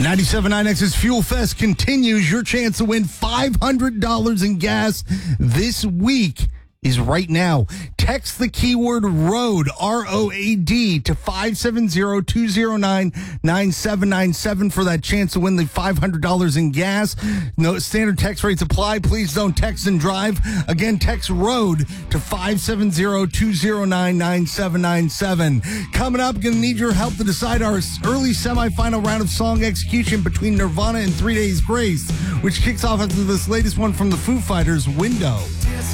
97.9X's Fuel Fest continues. Your chance to win $500 in gas this week is right now. Text the keyword ROAD, R-O-A-D, to 570-209-9797 for that chance to win the $500 in gas. No standard text rates apply. Please don't text and drive. Again, text ROAD to 570-209-9797. Coming up, going to need your help to decide our early semifinal round of song execution between Nirvana and 3 Days Grace, which kicks off after this latest one from the Foo Fighters, Window.